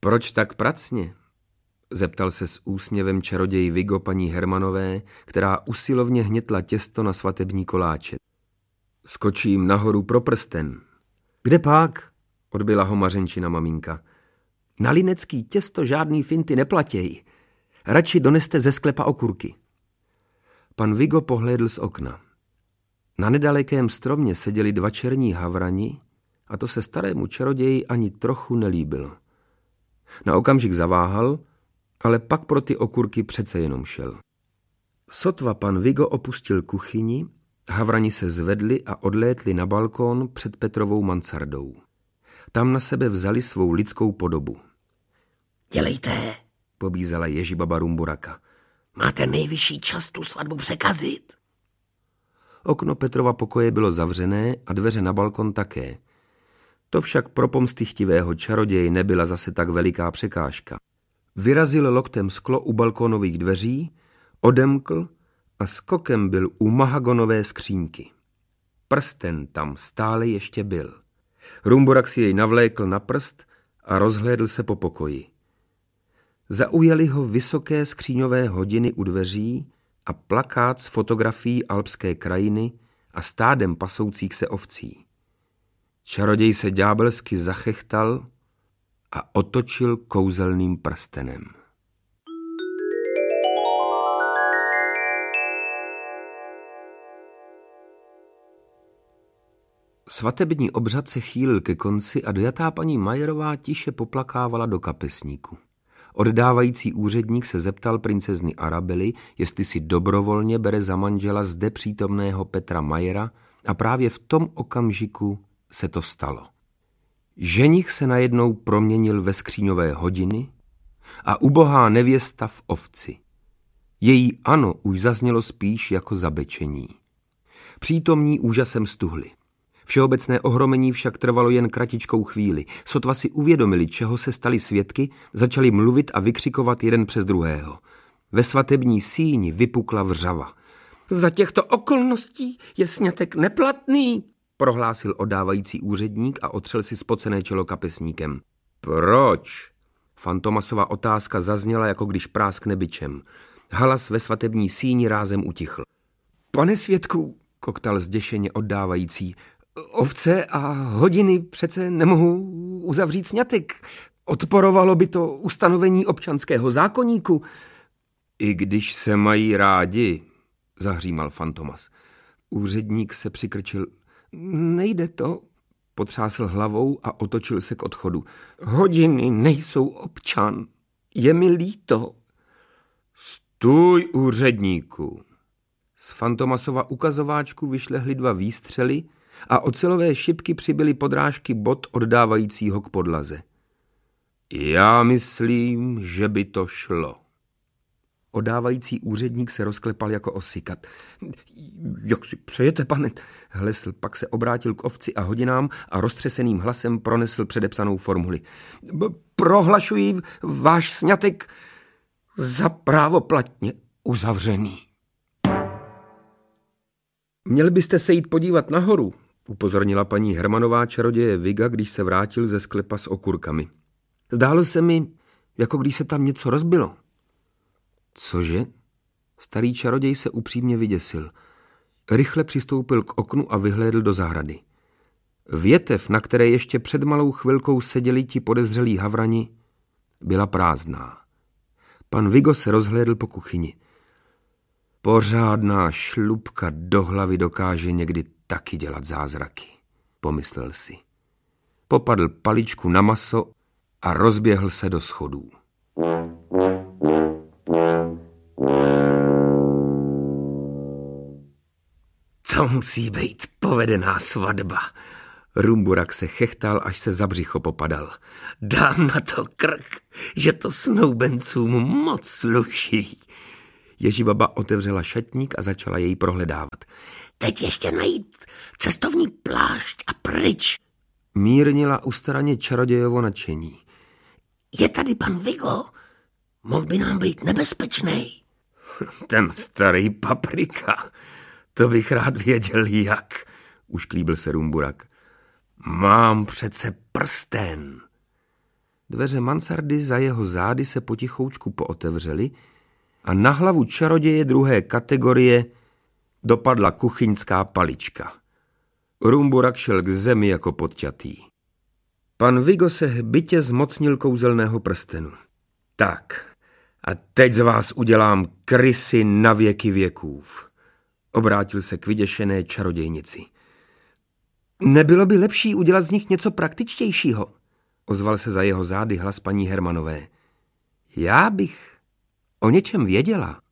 Proč tak pracně? Zeptal se s úsměvem čaroděj Vigo paní Hermanové, která usilovně hnětla těsto na svatební koláče. Skočím nahoru pro prsten. Kde pak? Odbyla ho Mařenčina maminka. Na linecký těsto žádný finty neplatěj. Radši doneste ze sklepa okurky. Pan Vigo pohlédl z okna. Na nedalekém stromě seděli 2 černí havrani a to se starému čaroději ani trochu nelíbilo. Na okamžik zaváhal, ale pak pro ty okurky přece jenom šel. Sotva pan Vigo opustil kuchyni, havrani se zvedli a odlétli na balkón před Petrovou mansardou. Tam na sebe vzali svou lidskou podobu. Dělejte, pobízela Ježibaba Rumburaka. Máte nejvyšší čas tu svatbu překazit. Okno Petrova pokoje bylo zavřené a dveře na balkon také. To však pro pomsty chtivého čaroděje nebyla zase tak veliká překážka. Vyrazil loktem sklo u balkónových dveří, odemkl a skokem byl u mahagonové skřínky. Prsten tam stále ještě byl. Rumburak si jej navlékl na prst a rozhlédl se po pokoji. Zaujaly ho vysoké skříňové hodiny u dveří a plakát s fotografií alpské krajiny a stádem pasoucích se ovcí. Čaroděj se ďábelsky zachechtal a otočil kouzelným prstenem. Svatební obřad se chýlil ke konci a dojatá paní Majerová tiše poplakávala do kapesníku. Oddávající úředník se zeptal princezny Arabely, jestli si dobrovolně bere za manžela zde přítomného Petra Majera, a právě v tom okamžiku se to stalo. Ženich se najednou proměnil ve skříňové hodiny a ubohá nevěsta v ovci. Její ano už zaznělo spíš jako zabečení. Přítomní úžasem stuhli. Všeobecné ohromení však trvalo jen kratičkou chvíli. Sotva si uvědomili, čeho se stali svědky, začali mluvit a vykřikovat jeden přes druhého. Ve svatební síni vypukla vřava. Za těchto okolností je sňatek neplatný, prohlásil oddávající úředník a otřel si spocené čelo kapesníkem. Proč? Fantomasova otázka zazněla, jako když práskne bičem. Halas ve svatební síni rázem utichl. Pane svědku, koktal zděšeně oddávající, ovce a hodiny přece nemohou uzavřít sňatek. Odporovalo by to ustanovení občanského zákoníku. I když se mají rádi, zahřímal Fantomas. Úředník se přikrčil. Nejde to, potřásl hlavou a otočil se k odchodu. Hodiny nejsou občan. Je mi líto. Stůj, úředníku. Z Fantomasova ukazováčku vyšlehly 2 výstřely a ocelové šipky přibyly podrážky bot oddávajícího k podlaze. Já myslím, že by to šlo. Oddávající úředník se rozklepal jako osykat. Jak si přejete, pane? Hlesl, pak se obrátil k ovci a hodinám a roztřeseným hlasem pronesl předepsanou formuli. Prohlašuji váš sňatek za právoplatně uzavřený. Měli byste se jít podívat nahoru, upozornila paní Hermanová čaroděje Viga, když se vrátil ze sklepa s okurkami. Zdálo se mi, jako když se tam něco rozbilo. Cože? Starý čaroděj se upřímně vyděsil. Rychle přistoupil k oknu a vyhlédl do zahrady. Větev, na které ještě před malou chvilkou seděli ti podezřelí havrani, byla prázdná. Pan Vigo se rozhlédl po kuchyni. Pořádná šlupka do hlavy dokáže někdy taky dělat zázraky, pomyslel si. Popadl paličku na maso a rozběhl se do schodů. To musí být povedená svatba. Rumburak se chechtal, až se za břicho popadal. Dám na to krk, že to snoubencům moc sluší. Ježibaba otevřela šatník a začala jej prohledávat. Teď ještě najít cestovní plášť a pryč. Mírnila ustaraně čarodějovo nadšení. Je tady pan Vigo. Mohl by nám být nebezpečný. Ten starý paprika. To bych rád věděl jak, ušklíbil se Rumburak. Mám přece prsten. dveře mansardy za jeho zády se potichoučku pootevřely a na hlavu čaroděje druhé kategorie dopadla kuchyňská palička. Rumburak šel k zemi jako podťatý. Pan Vigo se hbitě zmocnil kouzelného prstenu. Tak, a teď z vás udělám krysy na věky věkův. Obrátil se k vyděšené čarodějnici. Nebylo by lepší udělat z nich něco praktičtějšího? Ozval se za jeho zády hlas paní Hermanové. Já bych o něčem věděla.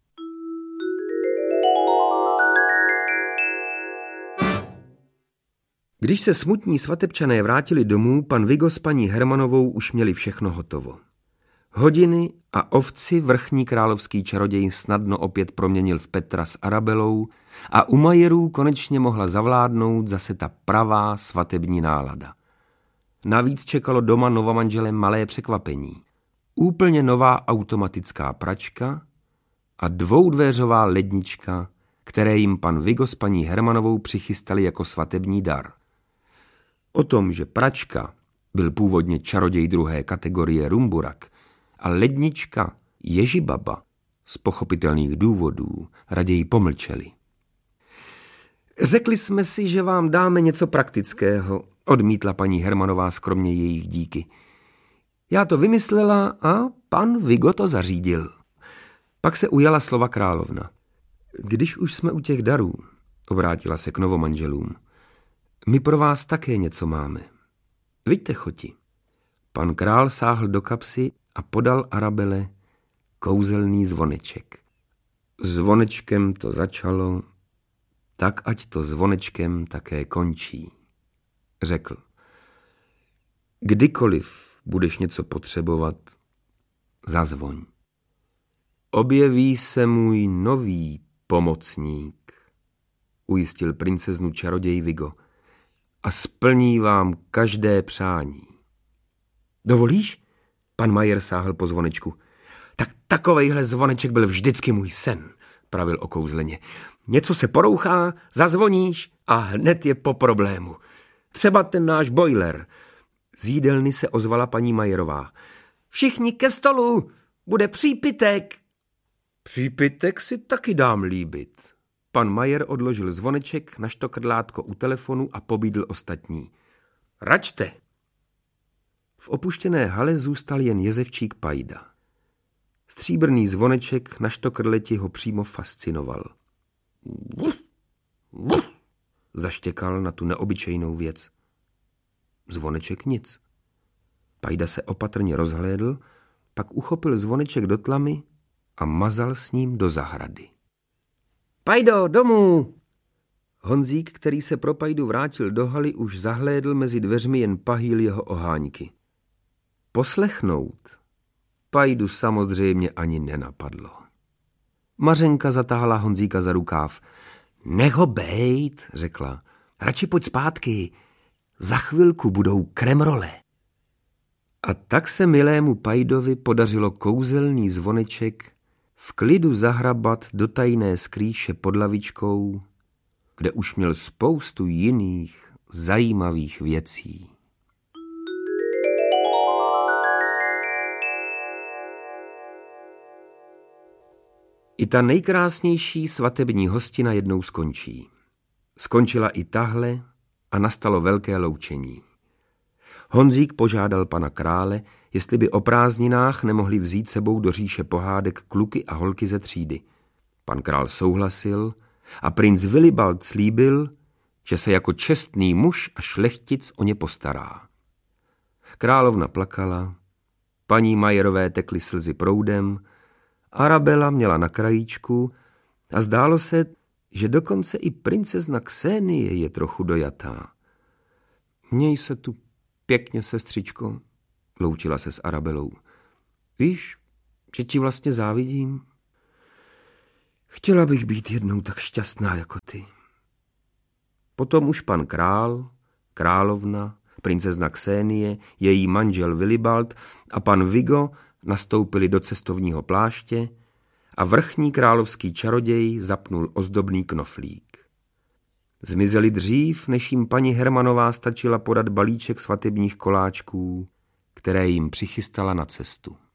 Když se smutní svatebčané vrátili domů, pan Vigo s paní Hermanovou už měli všechno hotovo. Hodiny a ovci vrchní královský čaroděj snadno opět proměnil v Petra s Arabelou a u Majerů konečně mohla zavládnout zase ta pravá svatební nálada. Navíc čekalo doma novomanželem malé překvapení. Úplně nová automatická pračka a dvoudvéřová lednička, které jim pan Vigo s paní Hermanovou přichystali jako svatební dar. O tom, že pračka byl původně čaroděj druhé kategorie Rumburak a lednička Ježibaba z pochopitelných důvodů raději pomlčeli. Řekli jsme si, že vám dáme něco praktického, odmítla paní Hermanová skromně jejich díky. Já to vymyslela a pan Vigo to zařídil. Pak se ujala slova královna. Když už jsme u těch darů, obrátila se k novomanželům, my pro vás také něco máme. Viďte, choti. Pan král sáhl do kapsy a podal Arabele kouzelný zvoneček. Zvonečkem to začalo, tak ať to zvonečkem také končí, řekl. Kdykoliv budeš něco potřebovat, zazvoň. Objeví se můj nový pomocník, ujistil princeznu čaroděj Vigo, a splní vám každé přání. Dovolíš? Pan Majer sáhl po zvonečku. Tak takovejhle zvoneček byl vždycky můj sen, pravil okouzleně. Něco se porouchá, zazvoníš a hned je po problému. Třeba ten náš bojler. Z jídelny se ozvala paní Majerová. Všichni ke stolu, bude přípitek. Přípitek si taky dám líbit. Pan Majer odložil zvoneček na štokrlátko u telefonu a pobídl ostatní. Račte! V opuštěné hale zůstal jen jezevčík Pajda. Stříbrný zvoneček na štokrleti ho přímo fascinoval. Zaštěkal na tu neobyčejnou věc. Zvoneček nic. Pajda se opatrně rozhlédl, pak uchopil zvoneček do tlamy a mazal s ním do zahrady. Pajdo, domů! Honzík, který se pro Pajdu vrátil do haly, už zahlédl mezi dveřmi jen pahýl jeho oháňky. Poslechnout Pajdu samozřejmě ani nenapadlo. Mařenka zatáhla Honzíka za rukáv. Nech ho bejt, řekla. Radši pojď zpátky. Za chvilku budou kremrole. A tak se milému Pajdovi podařilo kouzelný zvoneček v klidu zahrabat do tajné skrýše pod lavičkou, kde už měl spoustu jiných zajímavých věcí. I ta nejkrásnější svatební hostina jednou skončí. Skončila i tahle a nastalo velké loučení. Honzík požádal pana krále, jestli by o prázdninách nemohli vzít sebou do říše pohádek kluky a holky ze třídy. Pan král souhlasil a princ Willibald slíbil, že se jako čestný muž a šlechtic o ně postará. Královna plakala, paní Majerové tekly slzy proudem, Arabela měla na krajíčku a zdálo se, že dokonce i princezna Ksenie je trochu dojatá. Měj se tu pěkně, sestřičko, loučila se s Arabelou. Víš, že ti vlastně závidím? Chtěla bych být jednou tak šťastná jako ty. Potom už pan král, královna, princezna Ksenie, její manžel Willibald a pan Vigo nastoupili do cestovního pláště a vrchní královský čaroděj zapnul ozdobný knoflík. Zmizeli dřív, než jim paní Hermanová stačila podat balíček svatebních koláčků, které jim přichystala na cestu.